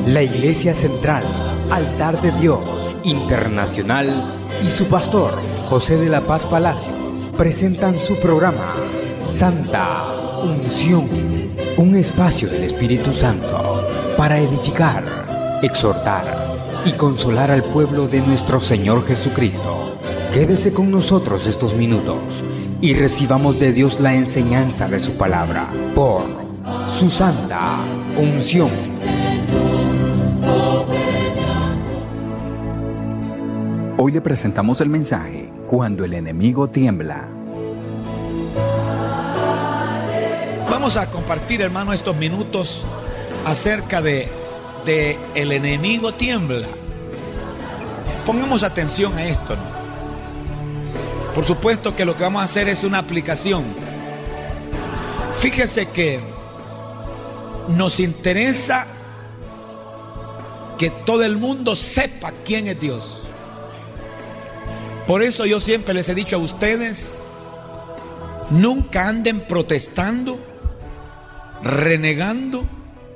La Iglesia Central, Altar de Dios Internacional y su pastor, José de la Paz Palacios, presentan su programa Santa Unción, un espacio del Espíritu Santo para edificar, exhortar y consolar al pueblo de nuestro Señor Jesucristo. Quédese con nosotros estos minutos y recibamos de Dios la enseñanza de su palabra por su Santa Unción. Hoy le presentamos el mensaje Cuando el enemigo tiembla. Vamos a compartir, hermano, estos minutos acerca de el enemigo tiembla. Pongamos atención a esto, ¿no? Por supuesto que lo que vamos a hacer es una aplicación. Fíjese que nos interesa que todo el mundo sepa quién es Dios. Por eso yo siempre les he dicho a ustedes, nunca anden protestando, renegando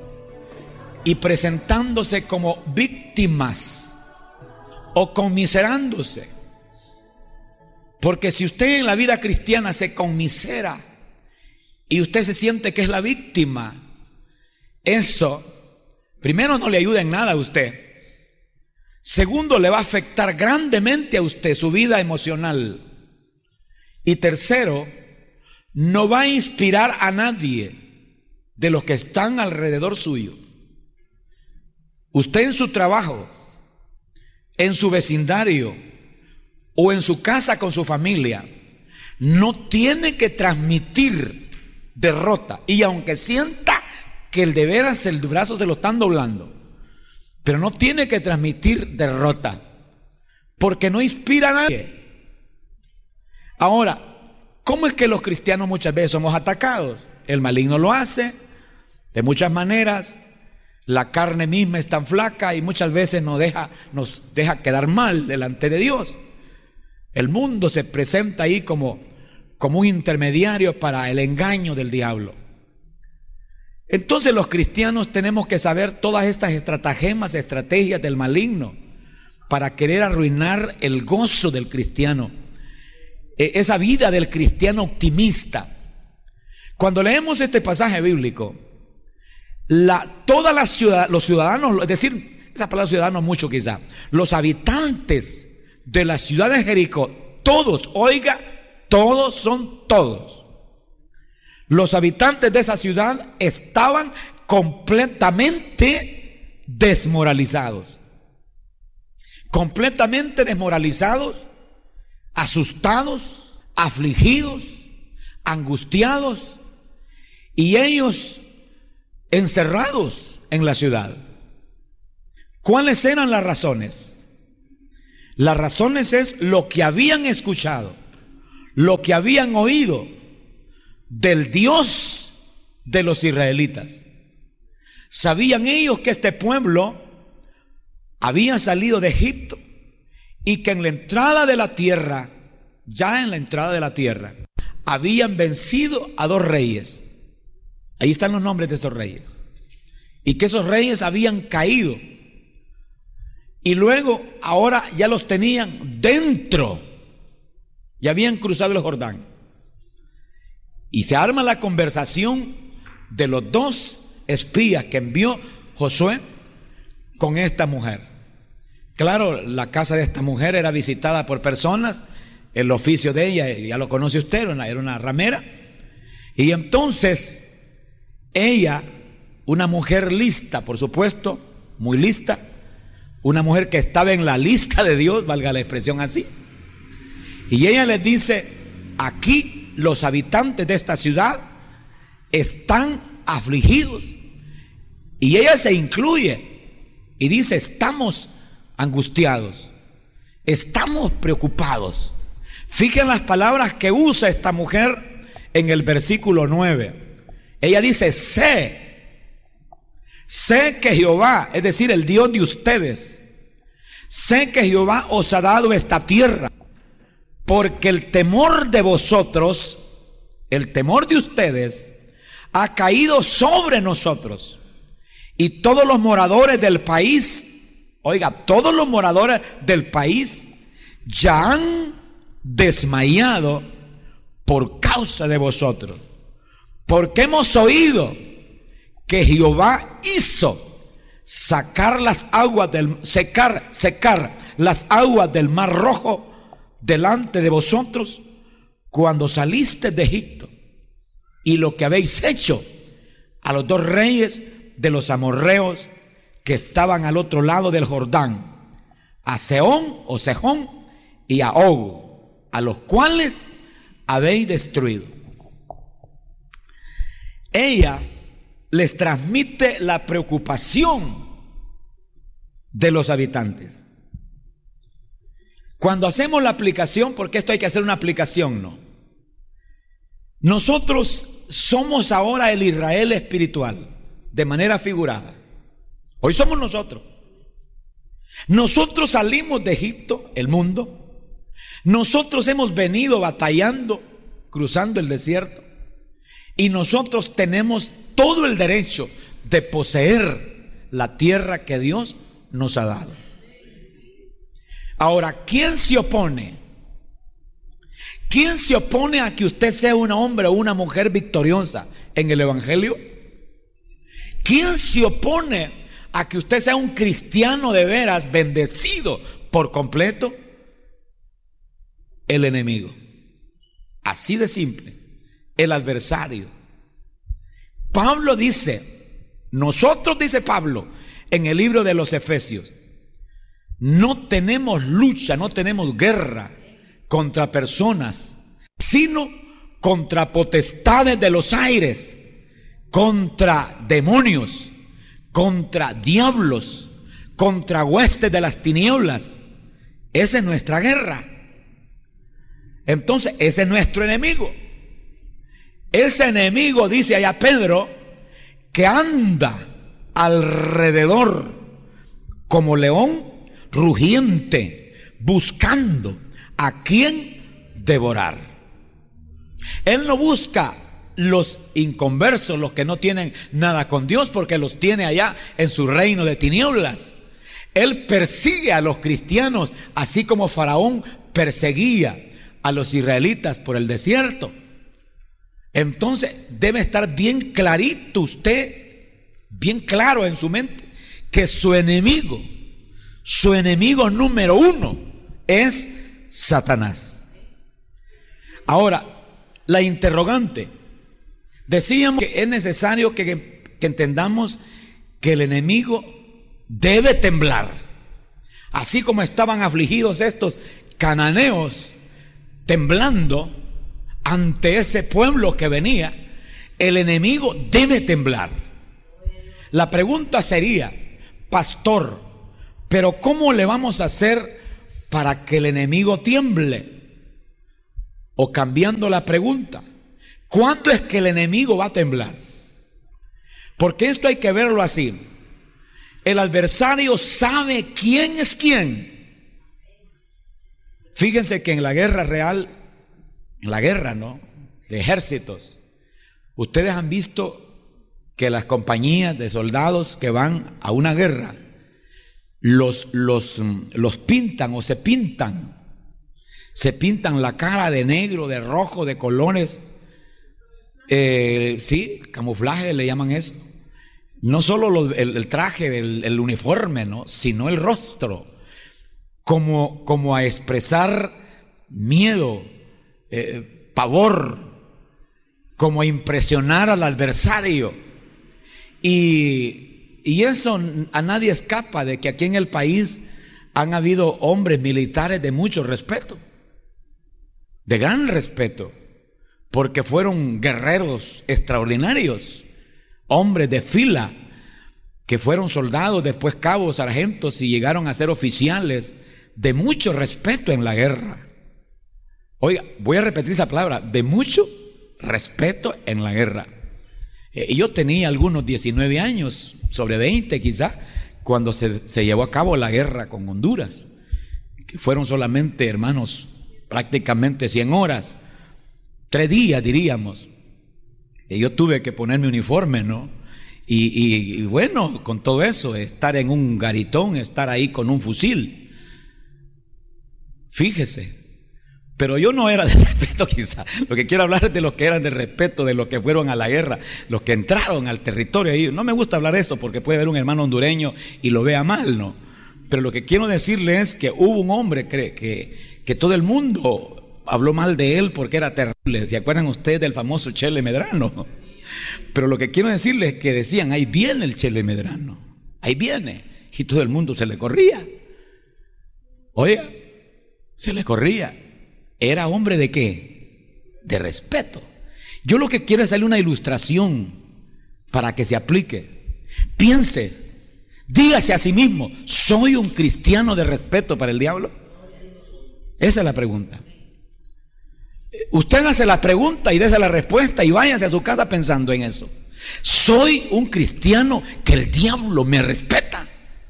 y presentándose como víctimas o conmiserándose. Porque si usted en la vida cristiana se conmisera y usted se siente que es la víctima, eso primero no le ayuda en nada a usted. Segundo, le va a afectar grandemente a usted su vida emocional. Y tercero, no va a inspirar a nadie de los que están alrededor suyo. Usted en su trabajo, en su vecindario o en su casa con su familia, no tiene que transmitir derrota. Y aunque sienta que el de veras el brazo se lo están doblando, pero no tiene que transmitir derrota, porque no inspira a nadie. Ahora, ¿cómo es que los cristianos muchas veces somos atacados? El maligno lo hace de muchas maneras. La carne misma es tan flaca y muchas veces nos deja quedar mal delante de Dios. El mundo se presenta ahí como un intermediario para el engaño del diablo. Entonces los cristianos tenemos que saber todas estas estratagemas, estrategias del maligno para querer arruinar el gozo del cristiano, esa vida del cristiano optimista. Cuando leemos este pasaje bíblico, los ciudadanos, es decir, esa palabra ciudadano mucho quizá, los habitantes de la ciudad de Jericó, todos, oiga, todos son todos. Los habitantes de esa ciudad estaban completamente desmoralizados. Completamente desmoralizados, asustados, afligidos, angustiados, y ellos encerrados en la ciudad. ¿Cuáles eran las razones? Las razones es lo que habían escuchado, lo que habían oído del Dios de los israelitas. Sabían ellos que este pueblo había salido de Egipto y que en la entrada de la tierra, ya en la entrada de la tierra, habían vencido a 2 reyes. Ahí están los nombres de esos reyes. Y que esos reyes habían caído. Y luego, ahora ya los tenían dentro. Ya habían cruzado el Jordán. Y se arma la conversación de los 2 espías que envió Josué con esta mujer. Claro, la casa de esta mujer era visitada por personas. El oficio de ella, ya lo conoce usted, era una ramera. Y entonces ella, una mujer lista, por supuesto, muy lista, una mujer que estaba en la lista de Dios, valga la expresión así. Y ella les dice: aquí los habitantes de esta ciudad están afligidos. Y ella se incluye y dice: estamos angustiados, estamos preocupados. Fíjense las palabras que usa esta mujer en el versículo 9. Ella dice: sé que Jehová, es decir, el Dios de ustedes, sé que Jehová os ha dado esta tierra, porque el temor de vosotros, el temor de ustedes, ha caído sobre nosotros, Y todos los moradores del país, oiga, todos los moradores del país ya han desmayado por causa de vosotros, porque hemos oído que Jehová hizo secar las aguas del Mar Rojo delante de vosotros cuando saliste de Egipto, y lo que habéis hecho a los dos reyes de los amorreos que estaban al otro lado del Jordán, a Sehón o Sejón y a Og, a los cuales habéis destruido. Ella les transmite la preocupación de los habitantes. Cuando hacemos la aplicación, porque esto hay que hacer una aplicación, ¿no? Nosotros somos ahora el Israel espiritual, de manera figurada. Hoy somos nosotros. Nosotros salimos de Egipto, el mundo. Nosotros hemos venido batallando, cruzando el desierto. Y nosotros tenemos todo el derecho de poseer la tierra que Dios nos ha dado. Ahora, ¿quién se opone? ¿Quién se opone a que usted sea un hombre o una mujer victoriosa en el Evangelio? ¿Quién se opone a que usted sea un cristiano de veras bendecido por completo? El enemigo. Así de simple. El adversario. Pablo dice, nosotros, dice Pablo en el libro de los Efesios, no tenemos lucha, no tenemos guerra contra personas, sino contra potestades de los aires, contra demonios, contra diablos, contra huestes de las tinieblas. Esa es nuestra guerra. Entonces, ese es nuestro enemigo. Ese enemigo, dice allá Pedro, que anda alrededor como león rugiente, buscando a quien devorar. Él no busca los inconversos, los que no tienen nada con Dios, porque los tiene allá en su reino de tinieblas. Él persigue a los cristianos, así como Faraón perseguía a los israelitas por el desierto. Entonces debe estar bien clarito usted, bien claro en su mente, que su enemigo número uno es Satanás. Ahora, la interrogante. Decíamos que es necesario que entendamos que el enemigo debe temblar. Así como estaban afligidos estos cananeos temblando ante ese pueblo que venía, el enemigo debe temblar. La pregunta sería, pastor, pero ¿cómo le vamos a hacer para que el enemigo tiemble? O cambiando la pregunta, ¿cuándo es que el enemigo va a temblar? Porque esto hay que verlo así. El adversario sabe quién es quién. Fíjense que en la guerra real, en la guerra, ¿no?, de ejércitos, ustedes han visto que las compañías de soldados que van a una guerra los pintan o se pintan la cara de negro, de rojo, de colores, sí, camuflaje le llaman eso. No solo el traje, el uniforme, ¿no?, sino el rostro, como a expresar miedo, pavor, como a impresionar al adversario. Y eso a nadie escapa de que aquí en el país han habido hombres militares de mucho respeto, de gran respeto, porque fueron guerreros extraordinarios, hombres de fila, que fueron soldados, después cabos, sargentos y llegaron a ser oficiales de mucho respeto en la guerra. Oiga, voy a repetir esa palabra, de mucho respeto en la guerra. Yo tenía algunos 19 años, sobre 20 quizá, cuando se llevó a cabo la guerra con Honduras, que fueron solamente, hermanos, prácticamente 100 horas, 3 días diríamos. Y yo tuve que poner mi uniforme, ¿no?, Y bueno, con todo eso, estar en un garitón, estar ahí con un fusil. Fíjese. Pero yo no era de respeto, quizá. Lo que quiero hablar es de los que eran de respeto, de los que fueron a la guerra, los que entraron al territorio ahí. No me gusta hablar de esto porque puede haber un hermano hondureño y lo vea mal, ¿no? Pero lo que quiero decirle es que hubo un hombre que todo el mundo habló mal de él porque era terrible. ¿Se acuerdan ustedes del famoso Chele Medrano? Pero lo que quiero decirles es que decían, ahí viene el Chele Medrano, ahí viene. Y todo el mundo se le corría. Oiga, se le corría. ¿Era hombre de qué? De respeto. Yo lo que quiero es darle una ilustración para que se aplique. Piense, dígase a sí mismo, ¿soy un cristiano de respeto para el diablo? Esa es la pregunta. Usted hace la pregunta y dése la respuesta y váyase a su casa pensando en eso. ¿Soy un cristiano que el diablo me respeta?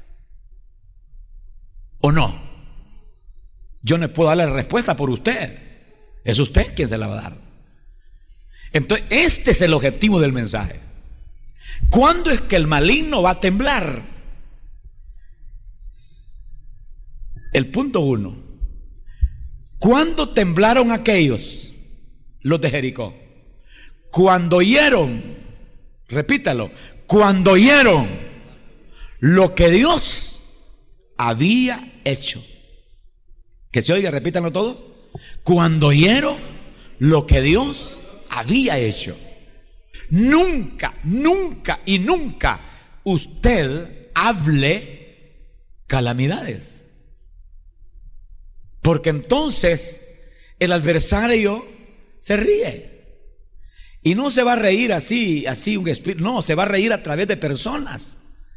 ¿O no? Yo no puedo darle la respuesta por usted. Es usted quien se la va a dar. Entonces, este es el objetivo del mensaje. ¿Cuándo es que el maligno va a temblar? El punto 1. ¿Cuándo temblaron aquellos, los de Jericó? Cuando oyeron, repítalo, cuando oyeron lo que Dios había hecho. Que se oiga, repítanlo todos. Cuando oyeron lo que Dios había hecho. Nunca, nunca y nunca usted hable calamidades. Porque entonces el adversario se ríe. Y no se va a reír así un espíritu. No, se va a reír a través de personas.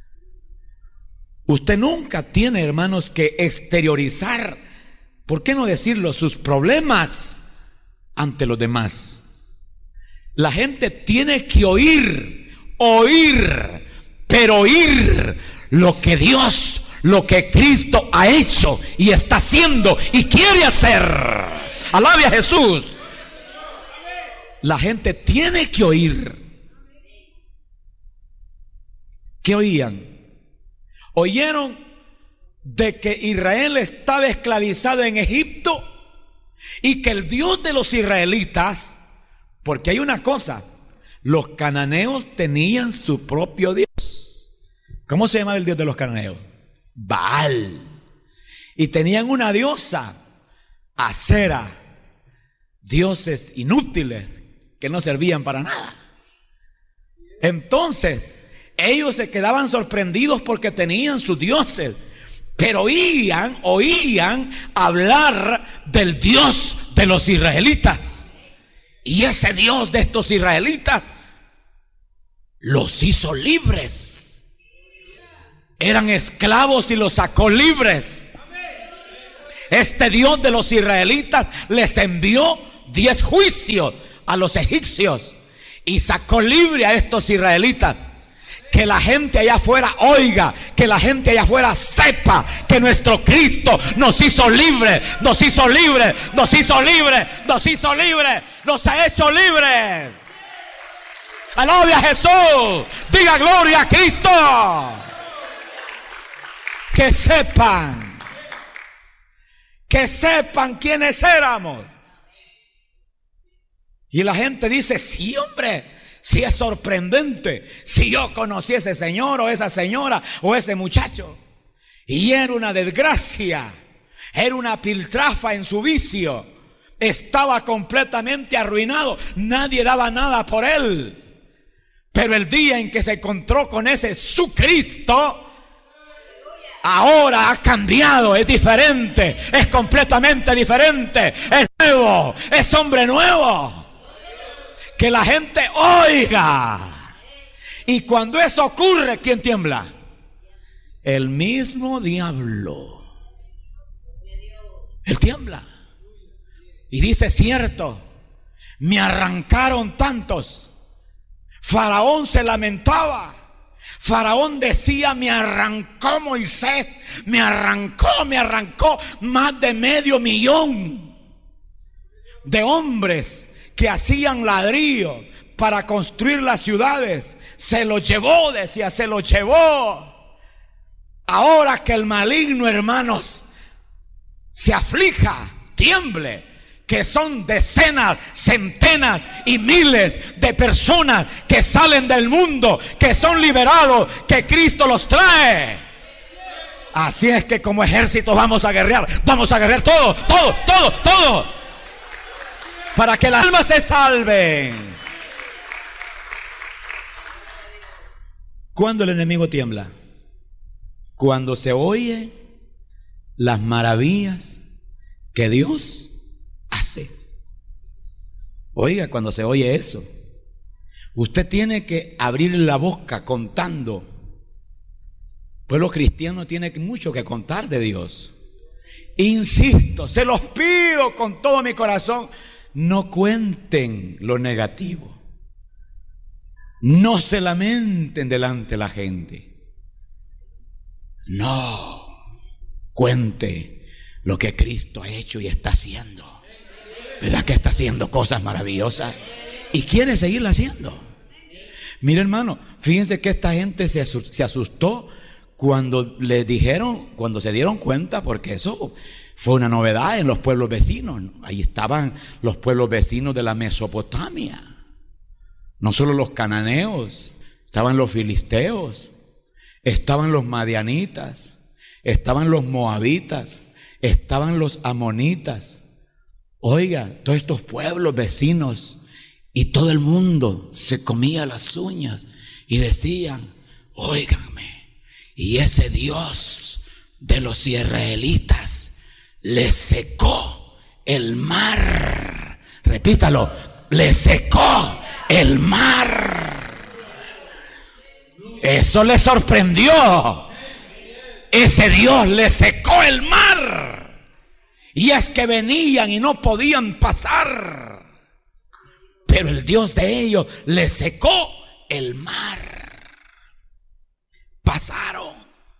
Usted nunca tiene, hermanos, que exteriorizar, ¿por qué no decirlo?, sus problemas ante los demás. La gente tiene que oír, pero oír lo que Dios, lo que Cristo ha hecho y está haciendo y quiere hacer. Alabe a Jesús. La gente tiene que oír. ¿Qué oían? Oyeron de que Israel estaba esclavizado en Egipto y que el Dios de los israelitas, porque hay una cosa, los cananeos tenían su propio Dios. ¿Cómo se llamaba el Dios de los cananeos? Baal. Y tenían una diosa, Acera, dioses inútiles que no servían para nada. Entonces ellos se quedaban sorprendidos porque tenían sus dioses, pero oían hablar del Dios de los israelitas. Y ese Dios de estos israelitas los hizo libres. Eran esclavos y los sacó libres. Este Dios de los israelitas les envió 10 juicios a los egipcios y sacó libre a estos israelitas. Que la gente allá afuera oiga, que la gente allá afuera sepa que nuestro Cristo nos hizo libre, nos hizo libre, nos hizo libre, nos hizo libre, nos ha hecho libres. Alabe a Jesús, diga gloria a Cristo. Que sepan quiénes éramos. Y la gente dice, sí, hombre, sí es sorprendente. Si yo conocí a ese señor o esa señora o ese muchacho, y era una desgracia, era una piltrafa en su vicio, estaba completamente arruinado, nadie daba nada por él. Pero el día en que se encontró con ese su Cristo, ahora ha cambiado, es diferente, es completamente diferente, es nuevo, es hombre nuevo. Que la gente oiga. Y cuando eso ocurre, ¿quién tiembla? El mismo diablo. Él tiembla. Y dice, cierto, me arrancaron tantos. Faraón se lamentaba. Faraón decía, me arrancó Moisés, me arrancó más de 500,000 de hombres que hacían ladrillo para construir las ciudades. se lo llevó, decía, se lo llevó. Ahora que el maligno, hermanos, se aflija, tiemble, que son decenas, centenas y miles de personas que salen del mundo, que son liberados, que Cristo los trae. Así es que como ejército vamos a guerrear todo, para que las almas se salven. ¿Cuándo el enemigo tiembla? Cuando se oye las maravillas que Dios hace. Oiga, cuando se oye eso, usted tiene que abrir la boca contando. El pueblo cristiano tiene mucho que contar de Dios. Insisto, se los pido con todo mi corazón, no cuenten lo negativo. No se lamenten delante de la gente. No, cuente lo que Cristo ha hecho y está haciendo. ¿Verdad que está haciendo cosas maravillosas? Y quiere seguirla haciendo. Mire, hermano, fíjense que esta gente se asustó cuando le dijeron, cuando se dieron cuenta, porque eso fue una novedad en los pueblos vecinos. Ahí estaban los pueblos vecinos de la Mesopotamia. No solo los cananeos, estaban los filisteos, estaban los madianitas, estaban los moabitas, estaban los amonitas. Oiga, todos estos pueblos vecinos, y todo el mundo se comía las uñas y decían: óiganme, y ese Dios de los israelitas le secó el mar. Repítalo: le secó el mar. Eso le sorprendió. Ese Dios le secó el mar. Y es que venían y no podían pasar, pero el Dios de ellos le secó el mar. Pasaron.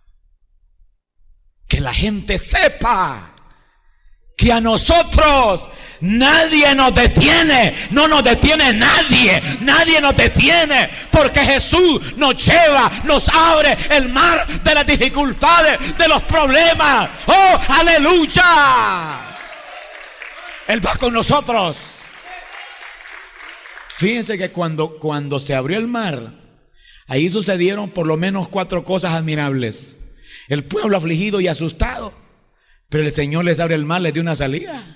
Que la gente sepa que a nosotros nadie nos detiene, no nos detiene nadie nos detiene, porque Jesús nos lleva, nos abre el mar de las dificultades, de los problemas. ¡Oh, aleluya! Él va con nosotros. Fíjense que cuando se abrió el mar, ahí sucedieron por lo menos 4 cosas admirables. El pueblo afligido y asustado, pero el Señor les abre el mar, les dio una salida.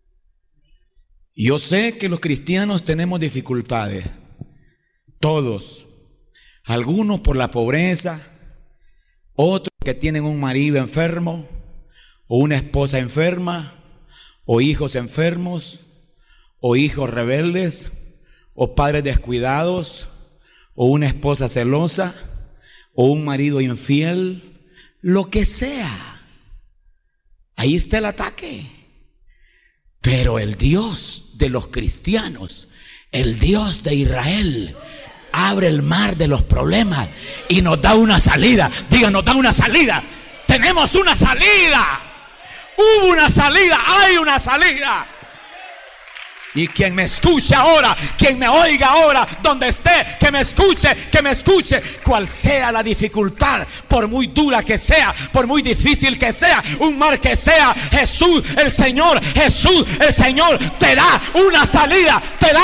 Yo sé que los cristianos tenemos dificultades, todos, algunos por la pobreza, otros que tienen un marido enfermo, o una esposa enferma, o hijos enfermos, o hijos rebeldes, o padres descuidados, o una esposa celosa, o un marido infiel, lo que sea. Ahí está el ataque. Pero el Dios de los cristianos, el Dios de Israel, abre el mar de los problemas y nos da una salida. Diga, nos da una salida. Tenemos una salida. Hubo una salida, hay una salida. Y quien me escuche ahora, quien me oiga ahora, donde esté, que me escuche, cual sea la dificultad, por muy dura que sea, por muy difícil que sea, un mar que sea, Jesús el Señor te da una salida,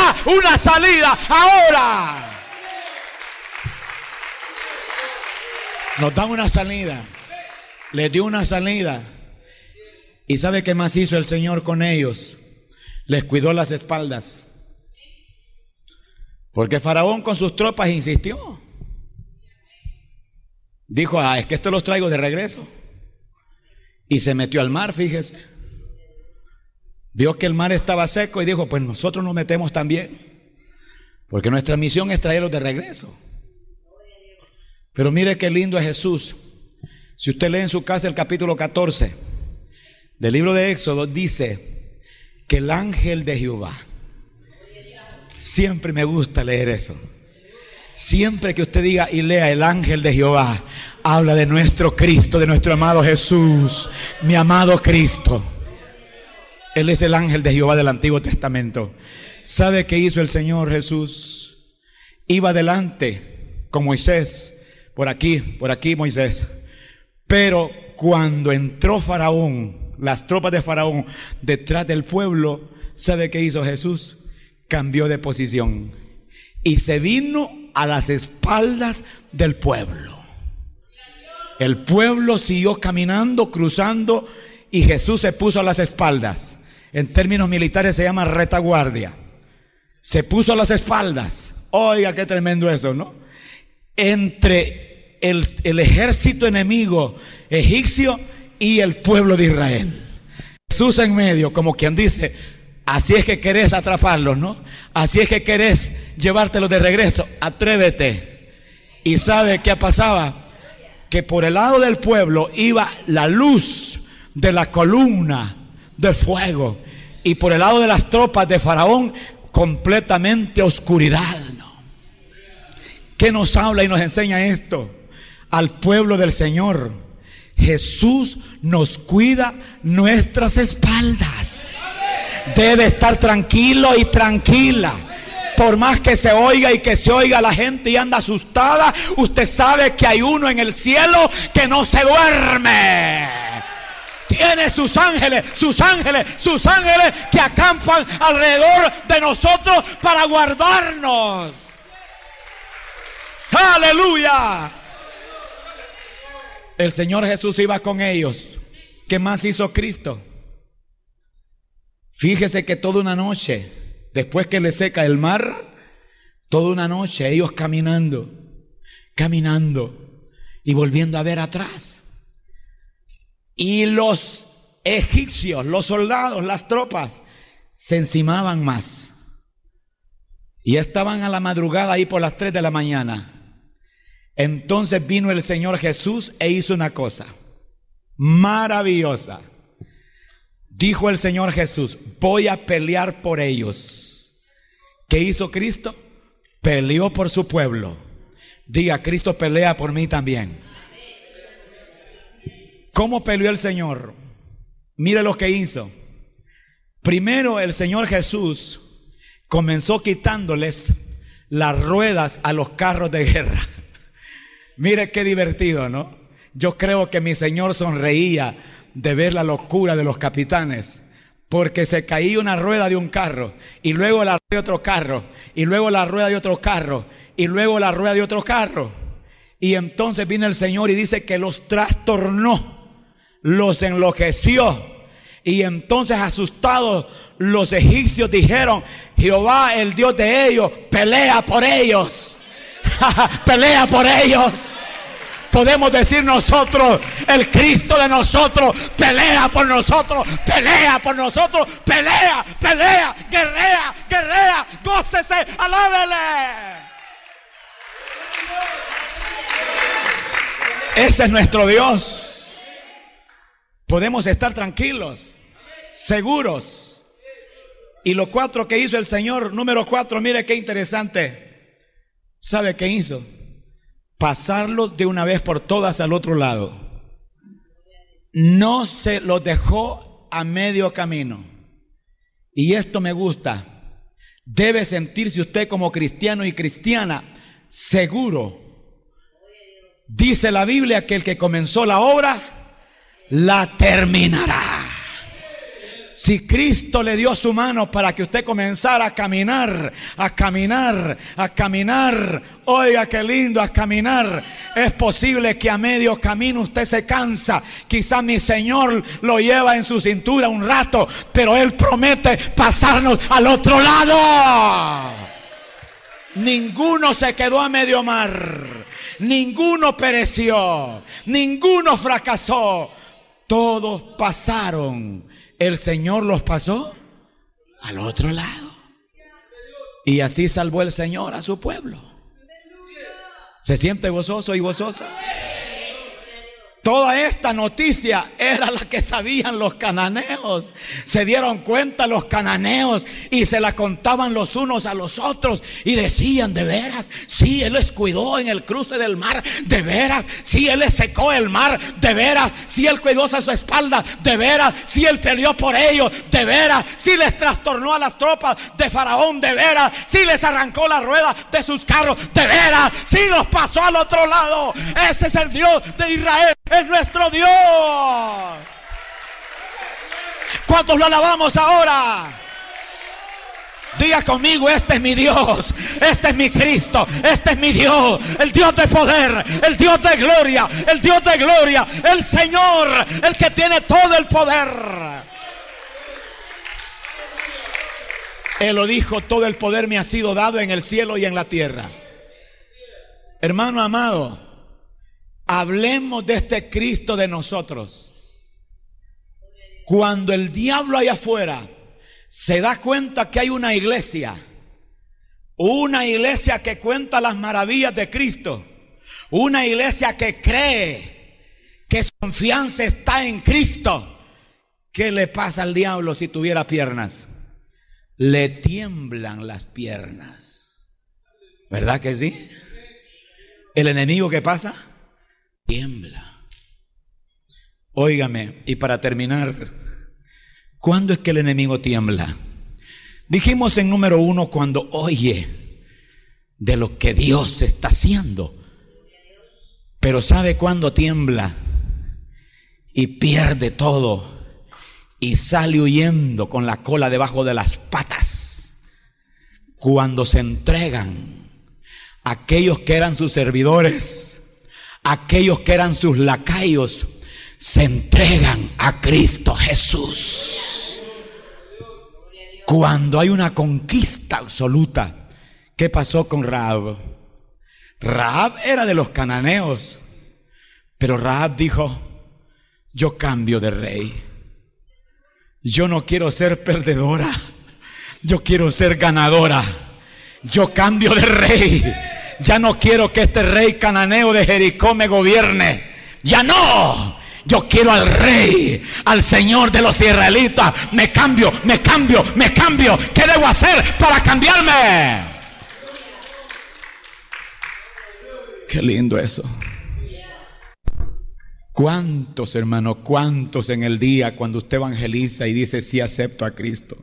ahora. Nos da una salida, les dio una salida. ¿Y sabe qué más hizo el Señor con ellos? Les cuidó las espaldas. Porque Faraón con sus tropas insistió. Dijo: es que esto los traigo de regreso. Y se metió al mar, fíjese. Vio que el mar estaba seco y dijo: pues nosotros nos metemos también, porque nuestra misión es traerlos de regreso. Pero mire qué lindo es Jesús. Si usted lee en su casa el capítulo 14 del libro de Éxodo, dice que el ángel de Jehová, siempre me gusta leer eso. Siempre que usted diga y lea el ángel de Jehová, habla de nuestro Cristo, de nuestro amado Jesús, mi amado Cristo. Él es el ángel de Jehová del Antiguo Testamento. ¿Sabe qué hizo el Señor Jesús? Iba adelante con Moisés, por aquí Moisés. Pero cuando entró Faraón, las tropas de Faraón detrás del pueblo, ¿sabe qué hizo Jesús? Cambió de posición y se vino a las espaldas del pueblo. El pueblo siguió caminando, cruzando, y Jesús se puso a las espaldas. En términos militares se llama retaguardia. Se puso a las espaldas. Oiga, qué tremendo eso, ¿no? Entre el ejército enemigo egipcio y el pueblo de Israel. Jesús en medio, como quien dice: así es que querés atraparlos, ¿no? Así es que querés llevártelos de regreso. Atrévete. ¿Y sabe qué pasaba? Que por el lado del pueblo iba la luz de la columna de fuego, y por el lado de las tropas de Faraón completamente oscuridad, ¿no? ¿Qué nos habla y nos enseña esto? Al pueblo del Señor, Jesús nos cuida nuestras espaldas. Debe estar tranquilo y tranquila. Por más que se oiga y que se oiga la gente y anda asustada, usted sabe que hay uno en el cielo que no se duerme. Tiene sus ángeles que acampan alrededor de nosotros para guardarnos. ¡Aleluya! El Señor Jesús iba con ellos. ¿Qué más hizo Cristo? Fíjese que toda una noche, después que le seca el mar, toda una noche ellos caminando y volviendo a ver atrás. Y los egipcios, los soldados, las tropas, se encimaban más. Y estaban a la madrugada ahí por las 3 de la mañana. Entonces vino el Señor Jesús e hizo una cosa maravillosa. Dijo el Señor Jesús: voy a pelear por ellos. ¿Qué hizo Cristo? Peleó por su pueblo. Diga: Cristo pelea por mí también. ¿Cómo peleó el Señor? Mire lo que hizo. Primero, el Señor Jesús comenzó quitándoles las ruedas a los carros de guerra. Mire qué divertido, ¿no? Yo creo que mi Señor sonreía de ver la locura de los capitanes, porque se caía una rueda de un carro, y luego la rueda de otro carro, y luego la rueda de otro carro, y luego la rueda de otro carro. Y entonces vino el Señor y dice que los trastornó, los enloqueció. Y entonces, asustados, los egipcios dijeron: Jehová, el Dios de ellos, pelea por ellos. Pelea por ellos. Podemos decir nosotros: el Cristo de nosotros pelea por nosotros, pelea por nosotros, pelea, guerrea, gócese, alábele. Ese es nuestro Dios. Podemos estar tranquilos, seguros. Y lo 4 que hizo el Señor, número 4, mire qué interesante. ¿Sabe qué hizo? Pasarlos de una vez por todas al otro lado. No se los dejó a medio camino. Y esto me gusta. Debe sentirse usted como cristiano y cristiana seguro. Dice la Biblia que el que comenzó la obra la terminará. Si Cristo le dio su mano para que usted comenzara a caminar, oiga qué lindo, a caminar, es posible que a medio camino usted se cansa. Quizá mi Señor lo lleva en su cintura un rato, pero Él promete pasarnos al otro lado. Ninguno se quedó a medio mar, ninguno pereció, ninguno fracasó. Todos pasaron. El Señor los pasó al otro lado. Y así salvó el Señor a su pueblo. ¿Se siente gozoso y gozosa? Toda esta noticia era la que sabían los cananeos. Se dieron cuenta los cananeos y se la contaban los unos a los otros y decían: de veras, sí, Él les cuidó en el cruce del mar, de veras, sí, Él les secó el mar, de veras, sí, Él cuidó a su espalda, de veras, sí, Él peleó por ellos, de veras, sí, les trastornó a las tropas de Faraón, de veras, sí, les arrancó la rueda de sus carros, de veras, sí, los pasó al otro lado. Ese es el Dios de Israel. Es nuestro Dios. ¿Cuántos lo alabamos ahora? Diga conmigo: este es mi Dios, este es mi Cristo, este es mi Dios, el Dios de poder, el Dios de gloria, el Dios de gloria, el Señor, el que tiene todo el poder. Él lo dijo: todo el poder me ha sido dado en el cielo y en la tierra. Hermano amado, hablemos de este Cristo de nosotros. Cuando el diablo allá afuera se da cuenta que hay una iglesia que cuenta las maravillas de Cristo, una iglesia que cree que su confianza está en Cristo, ¿qué le pasa al diablo si tuviera piernas? Le tiemblan las piernas. ¿Verdad que sí? El enemigo, ¿qué pasa? Tiembla. Óigame, y para terminar, ¿cuándo es que el enemigo tiembla? Dijimos en número 1, cuando oye de lo que Dios está haciendo. Pero ¿sabe cuándo tiembla? Y pierde todo y sale huyendo con la cola debajo de las patas. Cuando se entregan aquellos que eran sus servidores, aquellos que eran sus lacayos, se entregan a Cristo Jesús. Cuando hay una conquista absoluta. ¿Qué pasó con Rahab? Rahab era de los cananeos, pero Rahab dijo: yo cambio de rey. Yo no quiero ser perdedora, yo quiero ser ganadora. Yo cambio de rey. Ya no quiero que este rey cananeo de Jericó me gobierne. Ya no. Yo quiero al rey, al Señor de los israelitas. Me cambio. ¿Qué debo hacer para cambiarme? Qué lindo eso. ¿Cuántos, hermano, cuántos en el día cuando usted evangeliza y dice: sí, acepto a Cristo?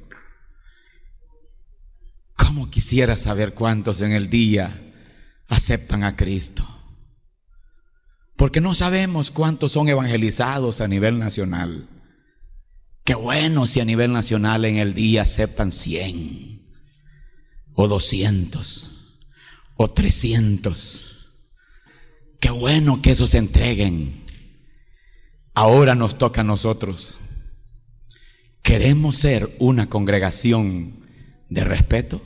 ¿Cómo quisiera saber cuántos en el día aceptan a Cristo? Porque no sabemos cuántos son evangelizados a nivel nacional. Qué bueno si a nivel nacional en el día aceptan 100 o 200 o 300. Qué bueno que esos se entreguen. Ahora nos toca a nosotros. ¿Queremos ser una congregación de respeto?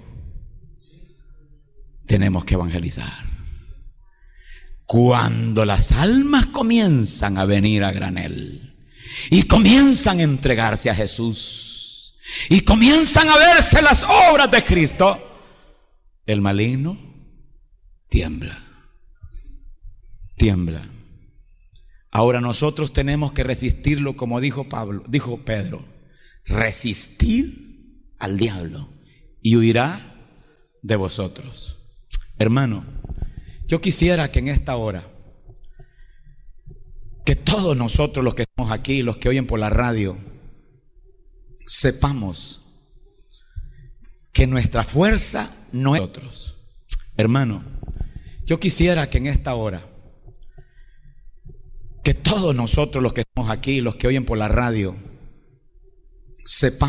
Tenemos que evangelizar. Cuando las almas comienzan a venir a granel y comienzan a entregarse a Jesús y comienzan a verse las obras de Cristo, el maligno tiembla. Ahora nosotros tenemos que resistirlo, como dijo Pedro: resistir al diablo y huirá de vosotros. Hermano, yo quisiera que en esta hora, que todos nosotros los que estamos aquí, los que oyen por la radio, sepamos que nuestra fuerza no es nosotros. Hermano, yo quisiera que en esta hora, que todos nosotros los que estamos aquí, los que oyen por la radio, sepamos